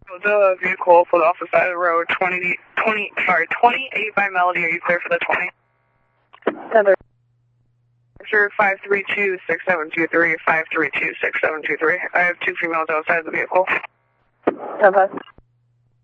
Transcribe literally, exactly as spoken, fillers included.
The vehicle pulled off the side of the road, twenty, twenty, sorry, twenty-eight by Melody. Are you clear for the twenty? Heather. Sure, five three two, six seven two three, five three two, six seven two three. I have two females outside the vehicle. Have us.